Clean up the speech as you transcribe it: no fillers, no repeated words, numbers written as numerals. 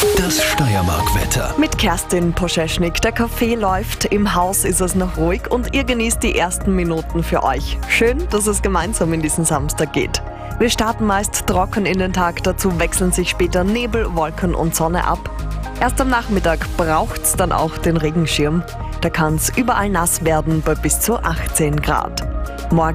Das Steiermark-Wetter. Mit Kerstin Poscheschnik. Der Kaffee läuft, im Haus ist es noch ruhig und ihr genießt die ersten Minuten für euch. Schön, dass es gemeinsam in diesen Samstag geht. Wir starten meist trocken in den Tag, dazu wechseln sich später Nebel, Wolken und Sonne ab. Erst am Nachmittag braucht's dann auch den Regenschirm. Da kann's überall nass werden bei bis zu 18 Grad. Morgen